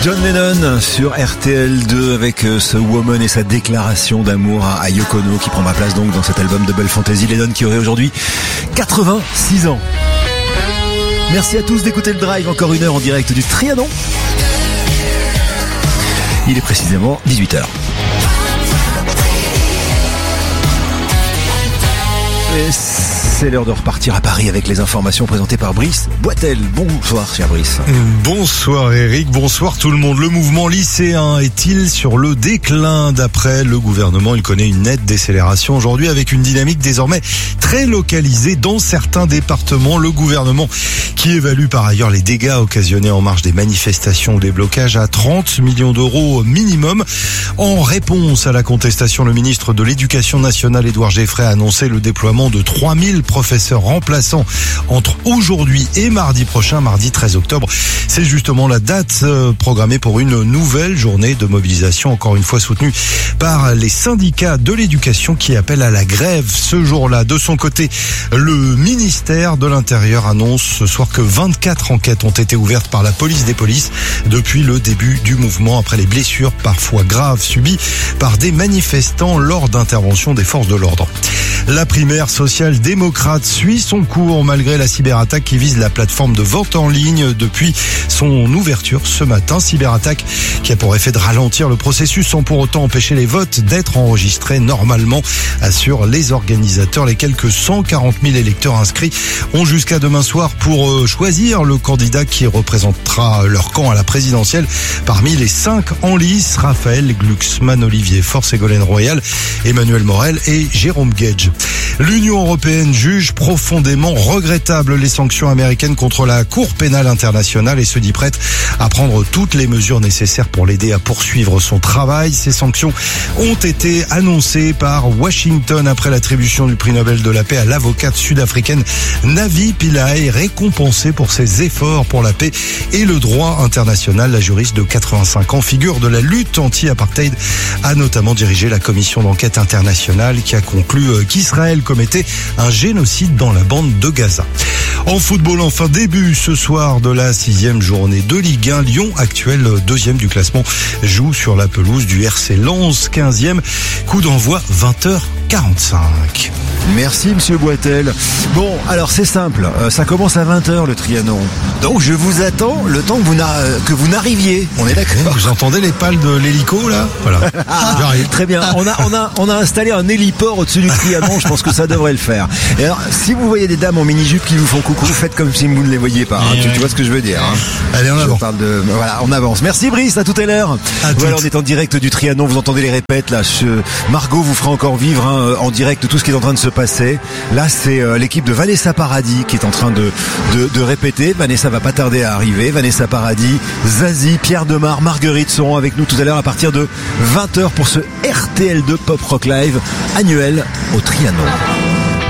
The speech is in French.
John Lennon sur RTL2 avec ce Woman et sa déclaration d'amour à Yoko Ono qui prendra place donc dans cet album Double Fantasy. Lennon qui aurait aujourd'hui 86 ans. Merci à tous d'écouter le Drive, encore une heure en direct du Trianon. Il est précisément 18h. Et c'est l'heure de repartir à Paris avec les informations présentées par Brice Boitel. Bonsoir, cher Brice. Bonsoir Eric, bonsoir tout le monde. Le mouvement lycéen est-il sur le déclin? D'après le gouvernement, il connaît une nette décélération aujourd'hui avec une dynamique désormais très localisée dans certains départements. Le gouvernement qui évalue par ailleurs les dégâts occasionnés en marge des manifestations ou des blocages à 30 millions d'euros minimum. En réponse à la contestation, le ministre de l'Éducation nationale, Édouard Geoffrey, a annoncé le déploiement de 3000 professeurs remplaçants entre aujourd'hui et mardi prochain, mardi 13 octobre. C'est justement la date programmée pour une nouvelle journée de mobilisation, encore une fois soutenue par les syndicats de l'éducation qui appellent à la grève ce jour-là. De son côté, le ministère de l'Intérieur annonce ce soir que 24 enquêtes ont été ouvertes par la police des polices depuis le début du mouvement après les blessures parfois graves subies par des manifestants lors d'interventions des forces de l'ordre. La primaire social-démocrate suit son cours malgré la cyberattaque qui vise la plateforme de vote en ligne depuis son ouverture ce matin. Cyberattaque qui a pour effet de ralentir le processus sans pour autant empêcher les votes d'être enregistrés normalement, assurent les organisateurs. Les quelques 140 000 électeurs inscrits ont jusqu'à demain soir pour choisir le candidat qui représentera leur camp à la présidentielle. Parmi les 5 en lice, Raphaël Glucksmann, Olivier Faure, Ségolène Royal, Emmanuel Morel et Jérôme Gage. L'Union européenne juge profondément regrettable les sanctions américaines contre la Cour pénale internationale et se dit prête à prendre toutes les mesures nécessaires pour l'aider à poursuivre son travail. Ces sanctions ont été annoncées par Washington après l'attribution du prix Nobel de la paix à l'avocate sud-africaine Navi Pillay, récompensée pour ses efforts pour la paix et le droit international. La juriste de 85 ans, figure de la lutte anti-apartheid, a notamment dirigé la commission d'enquête internationale qui a conclu qu'Israël commettait un génocide dans la bande de Gaza. En football, enfin, début ce soir de la 6e journée de Ligue 1. Lyon, actuel 2e du classement, joue sur la pelouse du RC Lens, 15e. Coup d'envoi 20h45. Merci monsieur Boitel. Bon, alors c'est simple, ça commence à 20h le Trianon. Donc je vous attends le temps que vous n'arriviez. On est d'accord? Vous entendez les pales de l'hélico là? Voilà. J'arrive. Très bien. On a installé un héliport au-dessus du Trianon, je pense que ça devrait le faire. Et alors, si vous voyez des dames en mini-jupe qui vous font coucou, faites comme si vous ne les voyiez pas. Hein. Tu vois ce que je veux dire, hein. Allez, on avance. Voilà, on avance. Merci Brice, à tout à l'heure. Voilà, on est en direct du Trianon, vous entendez les répètes là. Margot vous fera encore vivre en direct tout ce qui est en train de se passer. Là, c'est l'équipe de Vanessa Paradis qui est en train de répéter. Vanessa va pas tarder à arriver. Vanessa Paradis, Zazie, Pierre Demar, Marguerite seront avec nous tout à l'heure à partir de 20h pour ce RTL2 Pop Rock Live annuel au Trianon.